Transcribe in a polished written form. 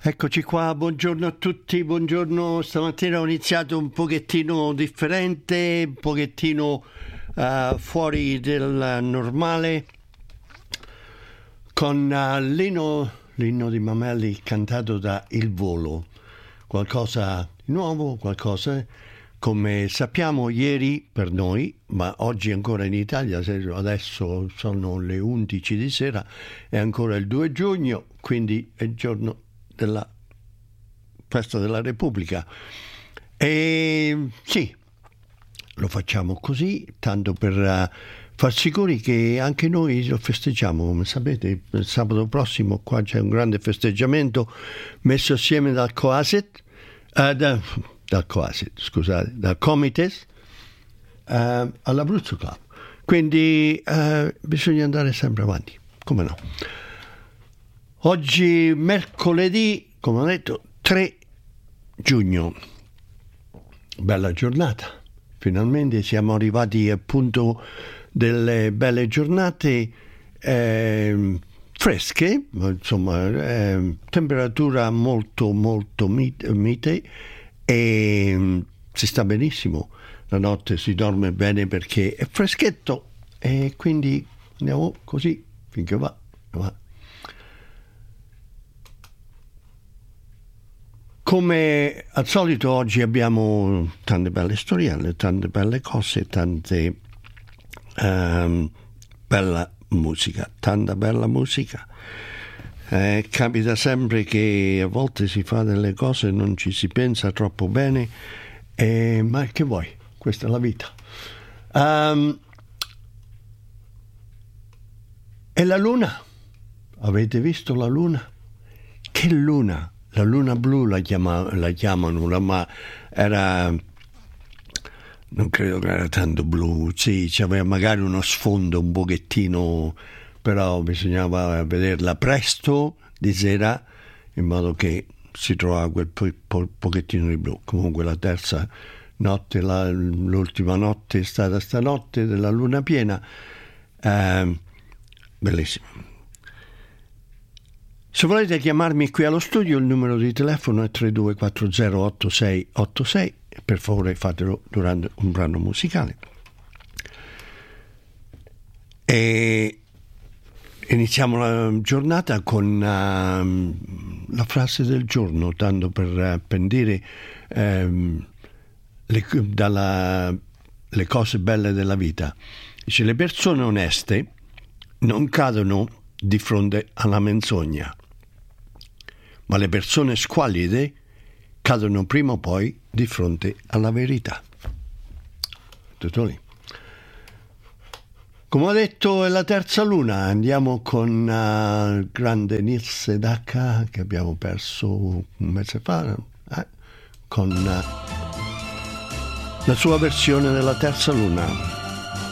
Eccoci qua, buongiorno a tutti, buongiorno. Stamattina ho iniziato un pochettino differente, un pochettino fuori del normale, con l'inno di Mameli cantato da Il Volo. Qualcosa di nuovo, qualcosa, come sappiamo ieri per noi, ma oggi ancora in Italia, adesso sono le 11 di sera, è ancora il 2 giugno, quindi è il giorno della festa della Repubblica. E sì, lo facciamo così, tanto per far sicuri che anche noi lo festeggiamo. Come sapete, il sabato prossimo qua c'è un grande festeggiamento messo assieme dal Comites all'Abruzzo Club. Quindi bisogna andare sempre avanti, come no. Oggi mercoledì, come ho detto, 3 giugno, bella giornata, finalmente siamo arrivati al punto delle belle giornate fresche, insomma, temperatura molto mite e si sta benissimo, la notte si dorme bene perché è freschetto e quindi andiamo così finché va. Come al solito oggi abbiamo tante belle storielle, tante belle cose, tante bella musica, tanta bella musica. Capita sempre che a volte si fa delle cose e non ci si pensa troppo bene, ma che vuoi? Questa è la vita. E la luna? Avete visto la luna? Che luna? La luna blu la chiamano, ma era, non credo che era tanto blu, sì, c'aveva magari uno sfondo un pochettino, però bisognava vederla presto di sera in modo che si trovava quel pochettino di blu. Comunque la terza notte, l'ultima notte è stata stanotte della luna piena, bellissima. Se volete chiamarmi qui allo studio, il numero di telefono è 32408686. Per favore fatelo durante un brano musicale. E iniziamo la giornata con la frase del giorno, tanto per pendere le cose belle della vita. Dice: le persone oneste non cadono di fronte alla menzogna, ma le persone squallide cadono prima o poi di fronte alla verità. Tutto lì. Come ho detto, è la terza luna. Andiamo con il grande Neil Sedaka, che abbiamo perso un mese fa, con la sua versione della terza luna.